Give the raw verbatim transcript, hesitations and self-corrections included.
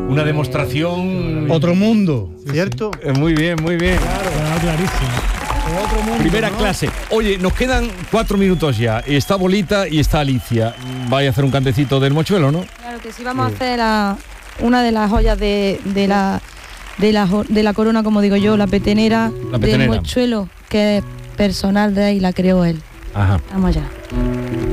una demostración. Otro mundo, ¿cierto? Eh, Muy bien, muy bien. Claro, clarísimo. Otro mundo, Primera ¿no? clase. Oye, nos quedan cuatro minutos ya. Está Bolita y está Alicia. Vaya a hacer un cantecito del mochuelo, ¿no? Claro que sí, vamos a hacer la, una de las joyas de, de, la, de, la, jo- de la corona, como digo yo, la petenera, La petenera. del mochuelo, que es personal de él y la creó él. Ajá. Vamos allá.